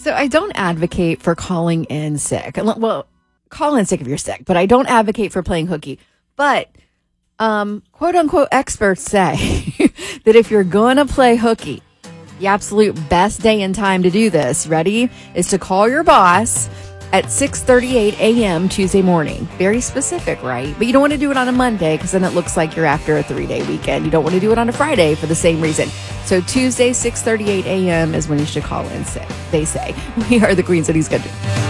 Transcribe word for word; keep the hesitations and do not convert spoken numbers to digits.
So I don't advocate for calling in sick. Well, call in sick if you're sick, but I don't advocate for playing hooky. But um, quote unquote experts say that if you're going to play hooky, the absolute best day and time to do this, ready, is to call your boss at six thirty-eight a.m. Tuesday morning. Very specific, right? But you don't want to do it on a Monday because then it looks like you're after a three-day weekend. You don't want to do it on a Friday for the same reason. So Tuesday, six thirty-eight a.m. is when you should call in sick, they say. We are the Queen City's Country.